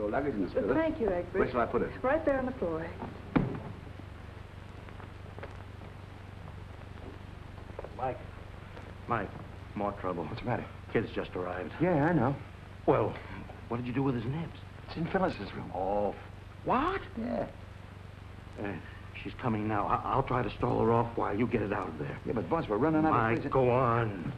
your luggage, Miss Phillips. Thank you, Egbert. Where shall I put it? Right there on the floor. Mike, more trouble. What's the matter? Kid's just arrived. Yeah, I know. Well, what did you do with his nibs? It's in Phyllis's room. Oh, what? Yeah. She's coming now. I'll try to stall her off while you get it out of there. Yeah, but, boss, we're running out of Mike, prison. go on.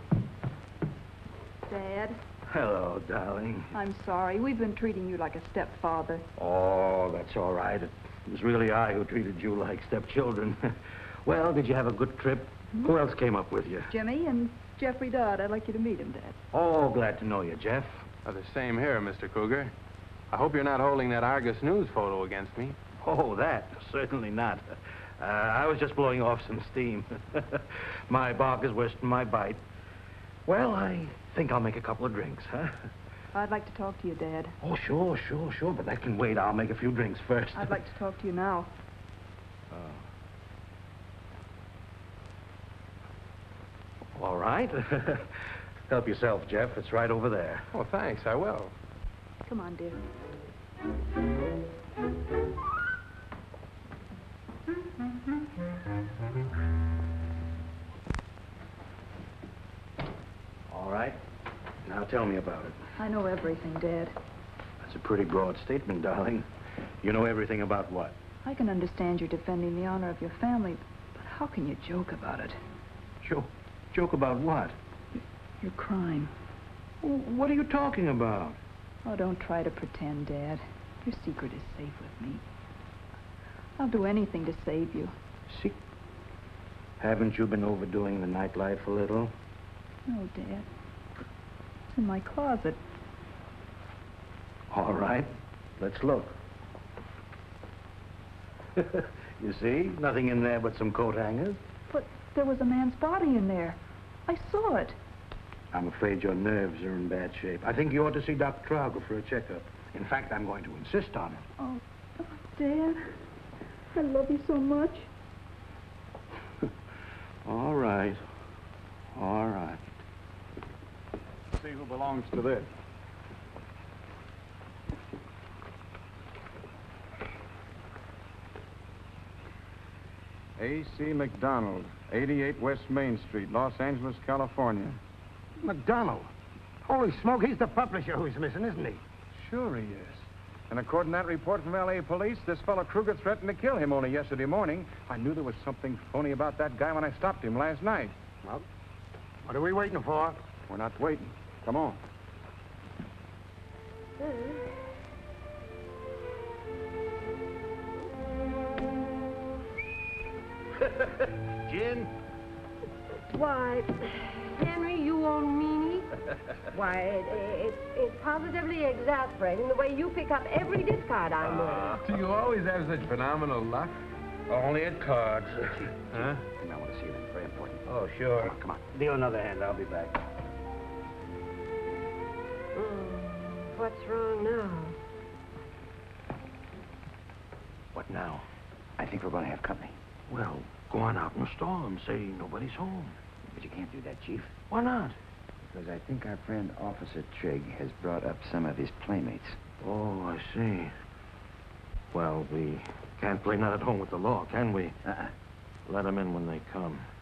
Dad, Hello, darling. I'm sorry. We've been treating you like a stepfather. Oh, that's all right. It was really I who treated you like stepchildren. Well, did you have a good trip? Who else came up with you? Jimmy and Jeffrey Dodd. I'd like you to meet him, Dad. Oh, glad to know you, Jeff. The same here, Mr. Cougar. I hope you're not holding that Argus News photo against me. Oh, that? Certainly not. I was just blowing off some steam. My bark is worse than my bite. Well, I think I'll make a couple of drinks, huh? I'd like to talk to you, Dad. Oh, sure, but that can wait. I'll make a few drinks first. I'd like to talk to you now. All right. Help yourself, Jeff. It's right over there. Oh, thanks, I will. Come on, dear. All right. Now tell me about it. I know everything, Dad. That's a pretty broad statement, darling. You know everything about what? I can understand you're defending the honor of your family, but how can you joke about it? Joke about what? Your crime. What are you talking about? Oh, don't try to pretend, Dad. Your secret is safe with me. I'll do anything to save you. See? Haven't you been overdoing the nightlife a little? No, Dad. It's in my closet. All right. Let's look. You see? Nothing in there but some coat hangers. But there was a man's body in there. I saw it. I'm afraid your nerves are in bad shape. I think you ought to see Dr. Trauger for a checkup. In fact, I'm going to insist on it. Oh, Dad. I love you so much. All right. All right. See who belongs to this. A.C. McDonald, 88 West Main Street, Los Angeles, California. McDonald? Holy smoke, he's the publisher who's missing, isn't he? Sure he is. And according to that report from L.A. police, this fellow Kruger threatened to kill him only yesterday morning. I knew there was something phony about that guy when I stopped him last night. Well, what are we waiting for? We're not waiting. Come on. Gin? Why, Henry, you old meanie. Why, it's positively exasperating the way you pick up every discard I'm wearing. Do you always have such phenomenal luck? Only at cards. Huh? I want to see you. It's very important. Oh, sure. Come on. Deal another hand. I'll be back. What's wrong now? What now? I think we're going to have company. Well, go on out in the stall and say nobody's home. But you can't do that, Chief. Why not? Because I think our friend Officer Trigg has brought up some of his playmates. Oh, I see. Well, we can't play not at home with the law, can we? Uh-uh. Let them in when they come.